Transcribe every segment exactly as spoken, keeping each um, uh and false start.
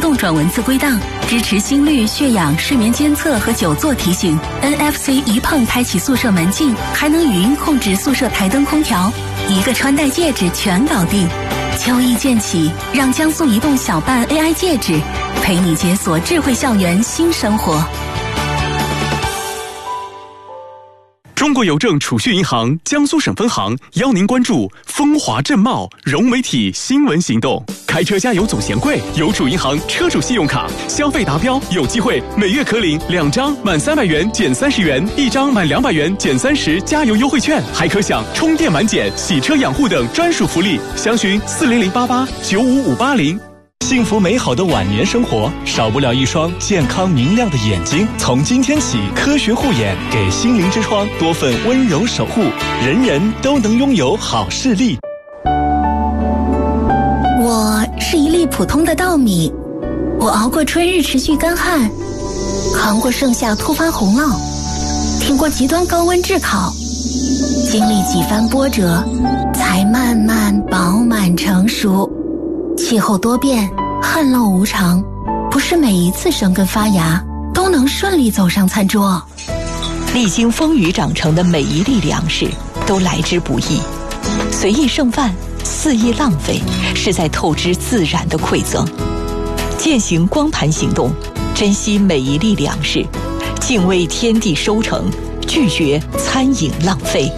动转文字归档，支持心率、血氧、睡眠监测和久坐提醒。N F C 一碰开启宿舍门禁，还能语音控制宿舍台灯空调，一个穿戴戒指全搞定。秋意渐起，让江苏移动小办 A I 戒指陪你解锁智慧校园新生活。 中国邮政储蓄银行江苏省分行邀您关注风华正茂融媒体新闻行动。开车加油总嫌贵，邮储银行车主信用卡消费达标有机会每月可领两张满三百元减三十元，一张满两百元减三十加油优惠券，还可享充电满减、洗车养护等专属福利。详询四零零八八九五五八零。 幸福美好的晚年生活，少不了一双健康明亮的眼睛。从今天起，科学护眼，给心灵之窗多份温柔守护，人人都能拥有好视力。 我是一粒普通的稻米，我熬过春日持续干旱，扛过盛夏突发洪涝，挺过极端高温炙烤，经历几番波折，才慢慢饱满成熟。气候多变，旱涝无常，不是每一次生根发芽都能顺利走上餐桌。 历经风雨长成的每一粒粮食都来之不易，随意剩饭、肆意浪费，是在透支自然的馈赠。践行光盘行动，珍惜每一粒粮食，敬畏天地收成，拒绝餐饮浪费。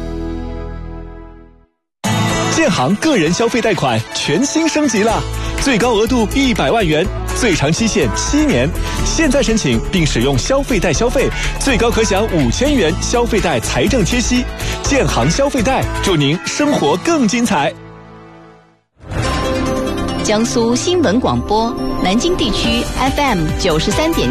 建行个人消费贷款全新升级了，最高额度一百万元，最长期限七年。现在申请并使用消费贷消费，最高可享五千元消费贷财政贴息。建行消费贷，祝您生活更精彩。 江苏新闻广播南京地区 F M 九十三点。